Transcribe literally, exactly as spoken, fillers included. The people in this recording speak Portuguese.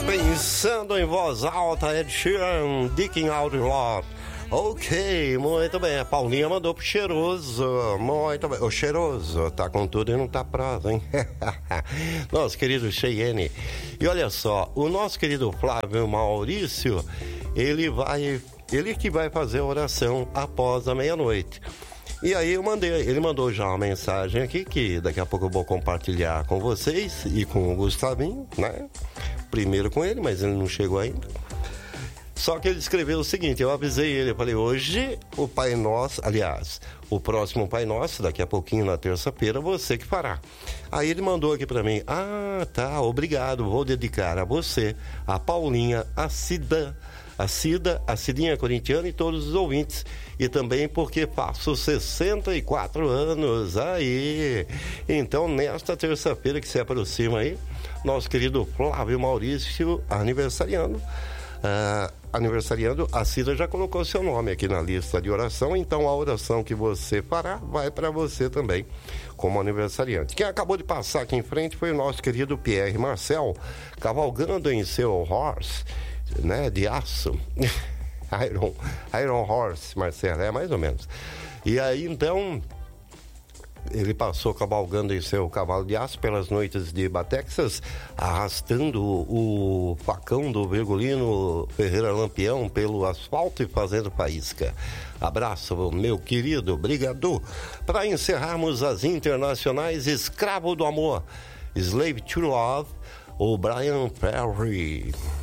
Pensando em voz alta, Ed Sheeran, Digging Out in Love. Ok, muito bem. A Paulinha mandou pro Cheiroso. Muito bem. O Cheiroso tá com tudo e não tá prosa, hein? Nosso querido Cheyenne. E olha só, o nosso querido Flávio Maurício, ele vai, ele que vai fazer a oração após a meia-noite. E aí eu mandei, ele mandou já uma mensagem aqui que daqui a pouco eu vou compartilhar com vocês e com o Gustavinho, né? Primeiro com ele, mas ele não chegou ainda. Só que ele escreveu o seguinte, eu avisei ele, eu falei, hoje o Pai Nosso, aliás, o próximo Pai Nosso, daqui a pouquinho na terça-feira, você que fará. Aí ele mandou aqui pra mim, ah, tá, obrigado, vou dedicar a você, a Paulinha, a Cida, a Cida, a Cidinha Corintiana e todos os ouvintes. E também porque faço sessenta e quatro anos, aí. Então, nesta terça-feira que se aproxima aí, nosso querido Flávio Maurício, aniversariando, uh, aniversariando, a Cida já colocou seu nome aqui na lista de oração, então a oração que você fará vai para você também, como aniversariante. Quem acabou de passar aqui em frente foi o nosso querido Pierre Marcel, cavalgando em seu horse, né, de aço. Iron, Iron Horse, Marcelo, é mais ou menos. E aí, então, ele passou cavalgando em seu cavalo de aço pelas noites de Batexas, arrastando o facão do Virgulino Ferreira Lampião pelo asfalto e fazendo faísca. Abraço, meu querido, obrigado. Para encerrarmos as internacionais, Escravo do Amor, Slave to Love, o Brian Ferry.